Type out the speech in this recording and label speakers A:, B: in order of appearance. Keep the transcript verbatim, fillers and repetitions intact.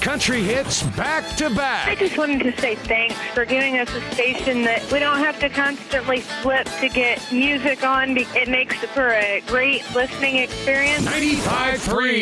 A: country hits back to
B: I
A: back.
B: just wanted to say thanks for giving us a station that we don't have to constantly flip to get music on. It makes for a great listening experience.
A: ninety-five point three